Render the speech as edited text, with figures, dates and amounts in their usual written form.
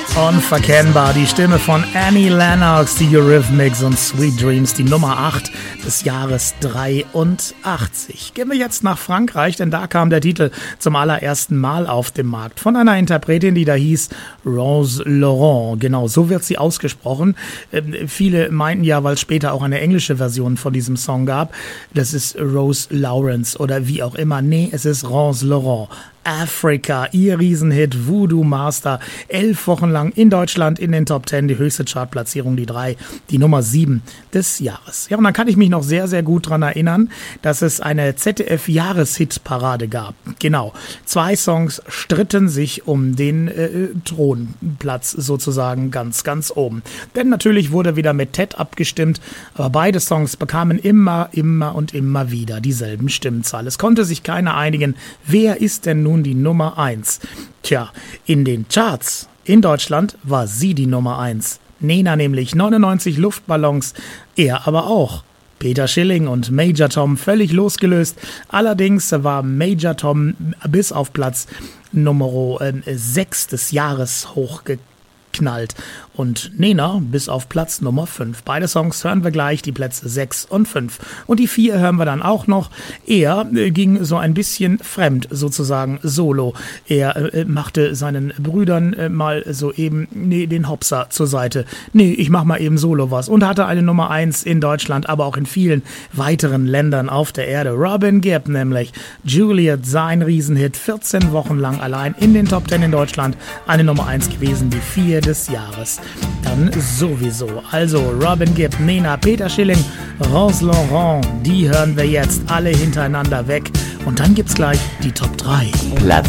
Unverkennbar, die Stimme von Annie Lennox, die Eurythmics und Sweet Dreams, die Nummer 8 des Jahres 83. Gehen wir jetzt nach Frankreich, denn da kam der Titel zum allerersten Mal auf den Markt von einer Interpretin, die da hieß Rose Laurent. Genau, so wird sie ausgesprochen. Viele meinten ja, weil es später auch eine englische Version von diesem Song gab, das ist Rose Lawrence oder wie auch immer. Nee, es ist Rose Laurent. Africa, ihr Riesenhit Voodoo Master, 11 Wochen lang in Deutschland in den Top 10, die höchste Chartplatzierung, die 3, die Nummer 7 des Jahres. Ja, und dann kann ich mich noch sehr, sehr gut dran erinnern, dass es eine ZDF-Jahreshitparade gab. Genau, 2 Songs stritten sich um den Thronplatz sozusagen ganz, ganz oben. Denn natürlich wurde wieder mit Ted abgestimmt, aber beide Songs bekamen immer und immer wieder dieselben Stimmenzahl. Es konnte sich keiner einigen, wer ist denn nun die Nummer 1. Tja, in den Charts in Deutschland war sie die Nummer 1. Nena nämlich 99 Luftballons, er aber auch. Peter Schilling und Major Tom völlig losgelöst. Allerdings war Major Tom bis auf Platz Nummer 6 des Jahres hochgeknallt. Und Nena bis auf Platz Nummer 5. Beide Songs hören wir gleich, die Plätze 6 und 5. Und die 4 hören wir dann auch noch. Er ging so ein bisschen fremd, sozusagen solo. Er machte seinen Brüdern mal so eben den Hopser zur Seite. Nee, ich mach mal eben solo was. Und hatte eine Nummer 1 in Deutschland, aber auch in vielen weiteren Ländern auf der Erde. Robin Gibb nämlich. Juliet, sein Riesenhit, 14 Wochen lang allein in den Top 10 in Deutschland. Eine Nummer 1 gewesen, die 4 des Jahres. Dann sowieso. Also Robin Gibb, Nena, Peter Schilling, Rose Laurent, die hören wir jetzt alle hintereinander weg. Und dann gibt's gleich die Top 3. Platz